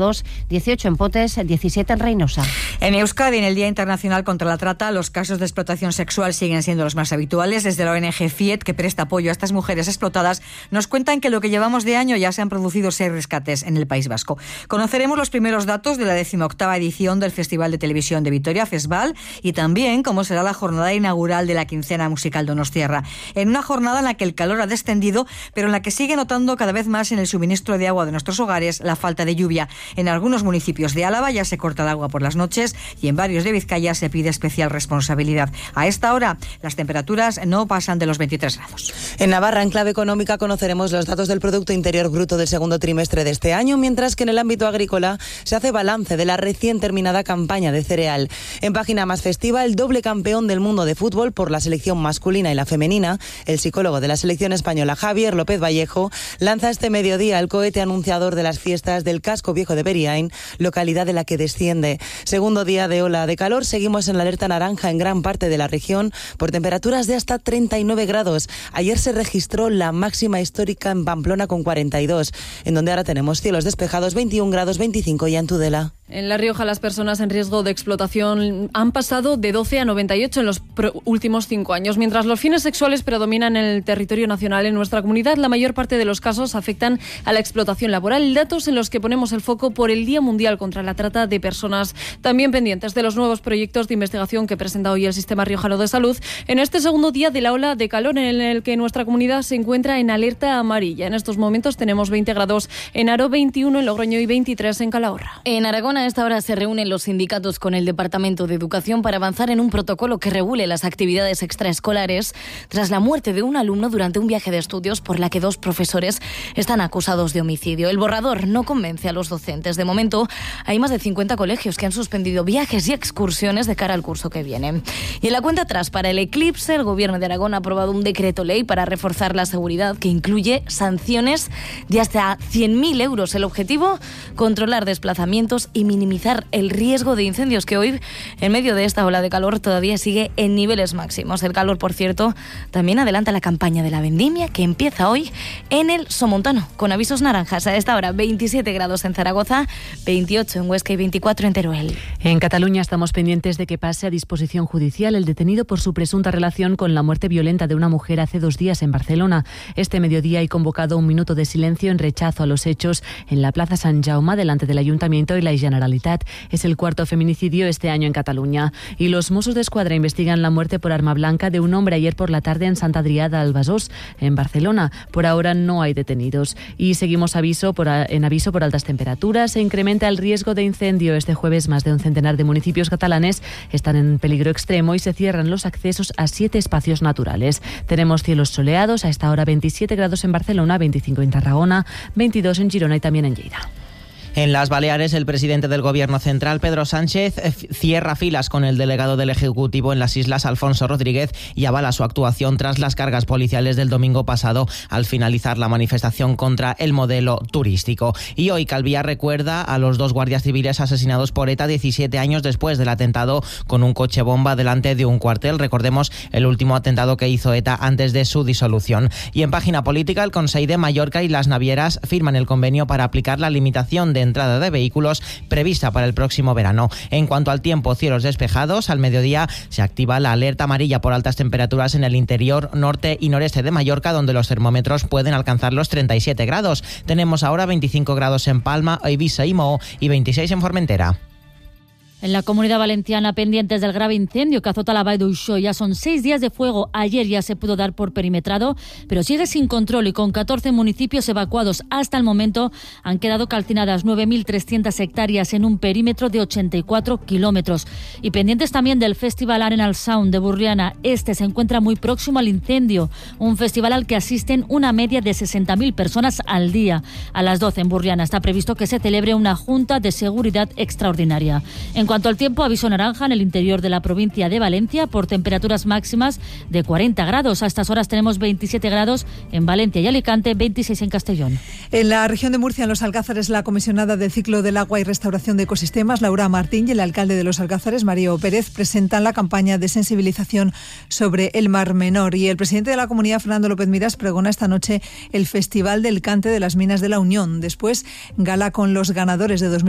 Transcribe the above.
acusados, 18 en Potes, 17 en Reynosa. En Euskadi, en el Día Internacional contra la Trata, los casos de explotación sexual siguen siendo los más habituales. Desde la ONG FIET, que presta apoyo a estas mujeres explotadas, nos cuentan que lo que llevamos de año ya se han producido 6 rescates en el País Vasco. Conoceremos los primeros datos de la 18ª edición del Festival de Televisión de Vitoria, FESVAL, y también cómo será la jornada inaugural de la quincena musical Donostiarra. En una jornada en la que el calor ha descendido, pero en la que sigue notando cada vez más en el suministro de agua de nuestros hogares la falta de lluvia. En algunos municipios de Álava ya se corta el agua por las noches y en varios de Vizcaya se pide especial responsabilidad. A esta hora, las temperaturas no pasan de los 23 grados. En Navarra, en clave económica, conoceremos los datos del Producto Interior Bruto del segundo trimestre de este año, mientras que en el ámbito agrícola se hace balance de la recién terminada campaña de cereal. En página más festiva, el doble campeón del mundo de fútbol por la selección masculina y la femenina, el psicólogo de la selección española Javier López Vallejo, lanza este mediodía el cohete anunciador de las fiestas del Casco Viejo de Beriain, localidad de la que desciende. Segundo día de ola de calor, seguimos en la alerta naranja en gran parte de la región por temperaturas de hasta 39 grados. Ayer se registró la máxima histórica en Pamplona con 42, en donde ahora tenemos cielos despejados, 21 grados, 25 ya en Tudela. En La Rioja, las personas en riesgo de explotación han pasado de 12 a 98 en los últimos 5 años. Mientras los fines sexuales predominan en el territorio nacional, en nuestra comunidad la mayor parte de los casos afectan a la explotación laboral. Datos en los que ponemos el foco por el Día Mundial contra la Trata de Personas. También pendientes de los nuevos proyectos de investigación que presenta hoy el Sistema Riojano de Salud en este segundo día de la ola de calor, en el que nuestra comunidad se encuentra en alerta amarilla. En estos momentos tenemos 20 grados en Aro, 21 en Logroño y 23 en Calahorra. En Aragón, a esta hora se reúnen los sindicatos con el Departamento de Educación para avanzar en un protocolo que regule las actividades extraescolares tras la muerte de un alumno durante un viaje de estudios por la que 2 profesores están acusados de homicidio. El borrador no convence a los docentes. De momento, hay más de 50 colegios que han suspendido viajes y excursiones de cara al curso que viene. Y en la cuenta atrás para el eclipse, el Gobierno de Aragón ha aprobado un decreto ley para reforzar la seguridad que incluye sanciones de hasta 100.000 euros. El objetivo, controlar desplazamientos y minimizar el riesgo de incendios, que hoy, en medio de esta ola de calor, todavía sigue en niveles máximos. El calor, por cierto, también adelanta la campaña de la vendimia, que empieza hoy en el Somontano, con avisos naranjas. A esta hora, 27 grados en Zaragoza, 28 en Huesca y 24 en Teruel. En Cataluña estamos pendientes de que pase a disposición judicial el detenido por su presunta relación con la muerte violenta de una mujer hace 2 días en Barcelona. Este mediodía hay convocado un minuto de silencio en rechazo a los hechos en la Plaza Sant Jaume, delante del Ayuntamiento y la Generalitat. Es el 4º feminicidio este año en Cataluña. Y los Mossos d'Esquadra investigan la muerte por arma blanca de un hombre ayer por la tarde en Sant Adrià del Besòs, en Barcelona. Por ahora no hay detenidos. Y seguimos en aviso por altas temperaturas. Se incrementa el riesgo de incendio. Este jueves más de un centenar de municipios catalanes están en peligro extremo y se cierran los accesos a 7 espacios naturales. Tenemos cielos soleados. A esta hora 27 grados en Barcelona, 25 en Tarragona, 22 en Girona y también en Lleida. En las Baleares, el presidente del Gobierno central, Pedro Sánchez, cierra filas con el delegado del Ejecutivo en las islas, Alfonso Rodríguez, y avala su actuación tras las cargas policiales del domingo pasado al finalizar la manifestación contra el modelo turístico. Y hoy Calviá recuerda a los 2 guardias civiles asesinados por ETA 17 años después del atentado con un coche bomba delante de un cuartel. Recordemos el último atentado que hizo ETA antes de su disolución. Y en página política, el Consell de Mallorca y las navieras firman el convenio para aplicar la limitación de entrada de vehículos prevista para el próximo verano. En cuanto al tiempo, cielos despejados. Al mediodía se activa la alerta amarilla por altas temperaturas en el interior norte y noreste de Mallorca, donde los termómetros pueden alcanzar los 37 grados. Tenemos ahora 25 grados en Palma, Eivissa y Moho y 26 en Formentera. En la Comunidad Valenciana, pendientes del grave incendio que azota la Vall d'Uixó, ya son 6 días de fuego. Ayer ya se pudo dar por perimetrado, pero sigue sin control y con 14 municipios evacuados. Hasta el momento han quedado calcinadas 9.300 hectáreas en un perímetro de 84 kilómetros. Y pendientes también del Festival Arenal Sound de Burriana. Este se encuentra muy próximo al incendio, un festival al que asisten una media de 60.000 personas al día. A las 12 en Burriana está previsto que se celebre una junta de seguridad extraordinaria. En cuanto al tiempo, aviso naranja en el interior de la provincia de Valencia por temperaturas máximas de 40 grados. A estas horas tenemos 27 grados en Valencia y Alicante, 26 en Castellón. En la región de Murcia, en Los Alcázares, la comisionada del Ciclo del Agua y Restauración de Ecosistemas, Laura Martín, y el alcalde de Los Alcázares, Mario Pérez, presentan la campaña de sensibilización sobre el Mar Menor. Y el presidente de la comunidad, Fernando López Miras, pregona esta noche el Festival del Cante de las Minas de la Unión. Después, gala con los ganadores de 2020.